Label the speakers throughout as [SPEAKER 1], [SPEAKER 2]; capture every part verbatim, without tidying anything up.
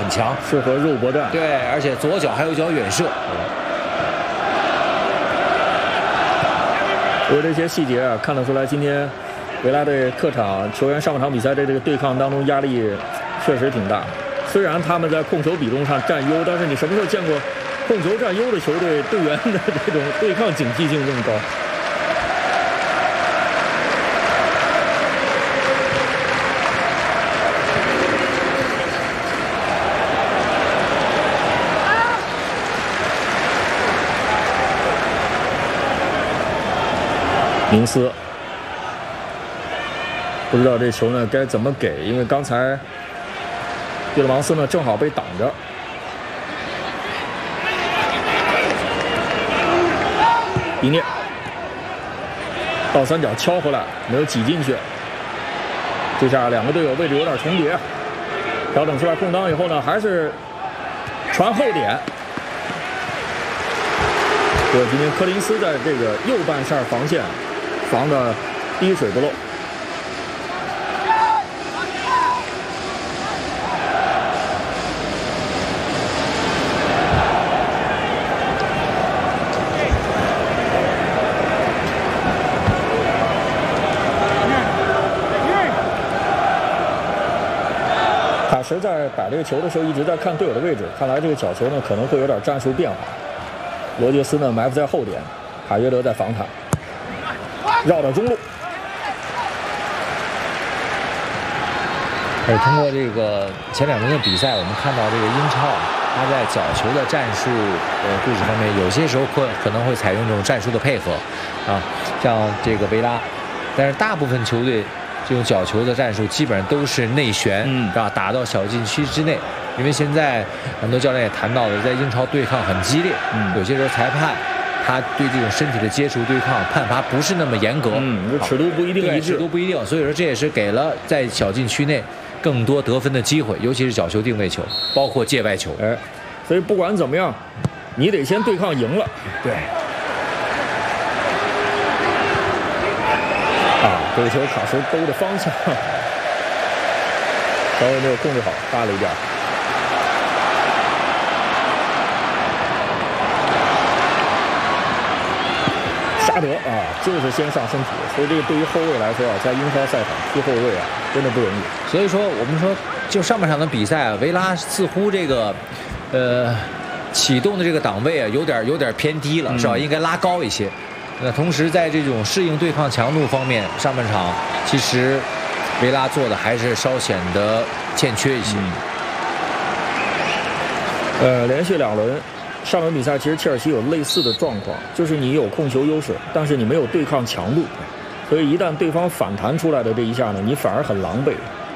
[SPEAKER 1] 很强，
[SPEAKER 2] 适合肉搏战。
[SPEAKER 1] 对，而且左脚还有一脚远射。
[SPEAKER 2] 不过这些细节啊，看得出来，今天维拉队客场球员上半场比赛的这个对抗当中压力确实挺大。虽然他们在控球比重上占优，但是你什么时候见过控球占优的球队队员的这种对抗警惕性这么高？明斯不知道这球呢该怎么给，因为刚才蒂勒芒斯呢正好被挡着。伊涅倒三角敲回来，没有挤进去。这下两个队友位置有点重叠，调整出来空当以后呢，还是传后点。不过今天柯林斯在这个右半扇防线防的滴水不漏。卡什在摆这个球的时候一直在看队友的位置，看来这个角球呢可能会有点战术变化。罗杰斯呢埋伏在后点，卡约德在防他。绕到中路，
[SPEAKER 1] 而通过这个前两轮的比赛，我们看到这个英超啊，他在角球的战术呃布置方面，有些时候可可能会采用这种战术的配合啊，像这个维拉，但是大部分球队这种角球的战术基本上都是内旋，嗯，啊，打到小禁区之内。因为现在很多教练也谈到了，在英超对抗很激烈，嗯，有些时候裁判。他对这种身体的接触对抗判罚不是那么严格，
[SPEAKER 2] 嗯，这尺度不一定一致，
[SPEAKER 1] 尺度不一定，所以说这也是给了在小禁区内更多得分的机会，尤其是角球、定位球，包括界外球。
[SPEAKER 2] 哎，所以不管怎么样，你得先对抗赢了。
[SPEAKER 1] 对。
[SPEAKER 2] 啊，这个球卡什兜的方向稍微没有控制好，差了一点。沙德啊，就是先上身体，所以这个对于后卫来说啊，在英超赛场踢后卫啊，真的不容易。
[SPEAKER 1] 所以说，我们说，就上半场的比赛啊，维拉似乎这个，呃，启动的这个档位啊，有点有点偏低了，嗯、是吧？应该拉高一些。那同时，在这种适应对抗强度方面，上半场其实维拉做的还是稍显得欠缺一些。
[SPEAKER 2] 嗯、呃，连续两轮。上轮比赛其实切尔西有类似的状况，就是你有控球优势，但是你没有对抗强度，所以一旦对方反弹出来的这一下呢，你反而很狼狈。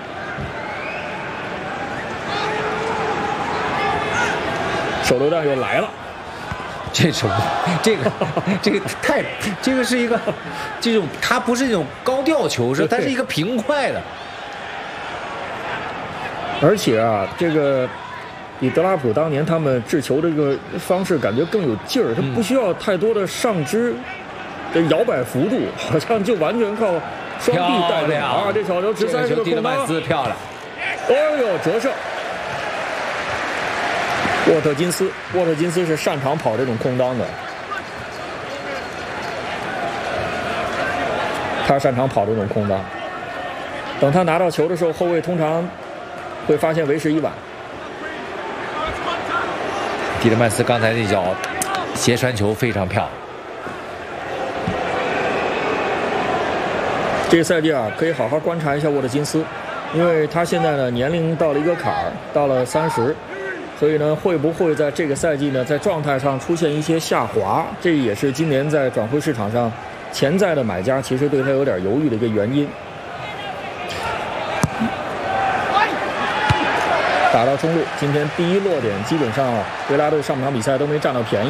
[SPEAKER 2] 手榴弹又来了，
[SPEAKER 1] 这种这个这个太这个是一个这种它不是这种高吊球，是它是一个平快的，
[SPEAKER 2] 而且啊这个。比德拉普当年他们制球这个方式感觉更有劲儿，他不需要太多的上肢的摇摆幅度，好像就完全靠双臂带动啊！这小球直塞这个空当，
[SPEAKER 1] 漂亮！
[SPEAKER 2] 哎呦，折射！沃特金斯，沃特金斯是擅长跑这种空当的，他擅长跑这种空当。等他拿到球的时候，后卫通常会发现为时已晚。
[SPEAKER 1] 蒂勒曼斯刚才那脚斜传球非常漂亮。
[SPEAKER 2] 这个赛季啊，可以好好观察一下沃特金斯，因为他现在呢年龄到了一个坎儿，到了三十，所以呢会不会在这个赛季呢在状态上出现一些下滑？这也是今年在转会市场上潜在的买家其实对他有点犹豫的一个原因。打到中路，今天第一落点基本上维拉队上半场比赛都没占到便宜。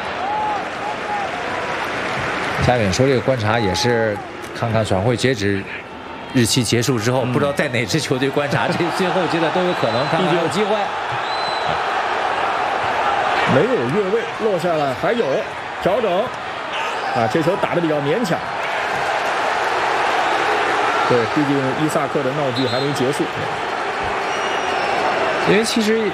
[SPEAKER 1] 嘉远说这个观察也是看看转会截止日期结束之后，嗯、不知道在哪支球队观察，这最后阶段都有可能，看看有机会。
[SPEAKER 2] 没有越位落下来，还有调整啊，这球打得比较勉强。对，毕竟伊萨克的闹剧还没结束。
[SPEAKER 1] 因为其实